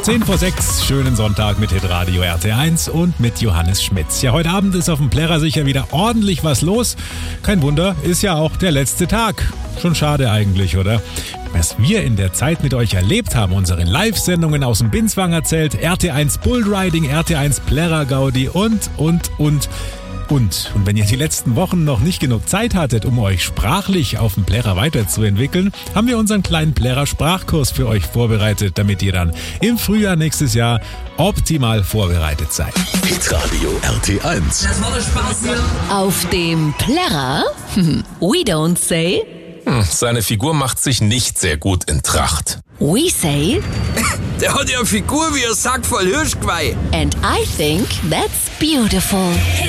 5:10, schönen Sonntag mit Hitradio RT1 und mit Johannes Schmitz. Ja, heute Abend ist auf dem Plärrer sicher wieder ordentlich was los. Kein Wunder, ist ja auch der letzte Tag. Schon schade eigentlich, oder? Was wir in der Zeit mit euch erlebt haben, unsere Live-Sendungen aus dem Binswanger erzählt, RT1 Bullriding, RT1 Plärrer Gaudi und. Und wenn ihr die letzten Wochen noch nicht genug Zeit hattet, um euch sprachlich auf dem Plärrer weiterzuentwickeln, haben wir unseren kleinen Plärrer-Sprachkurs für euch vorbereitet, damit ihr dann im Frühjahr nächstes Jahr optimal vorbereitet seid. Hitradio RT1. Das war der Spaß hier. Auf dem Plärrer? We don't say. Seine Figur macht sich nicht sehr gut in Tracht. We say. Der hat ja eine Figur wie ein Sack voll Hirschgeweih. And I think that's beautiful.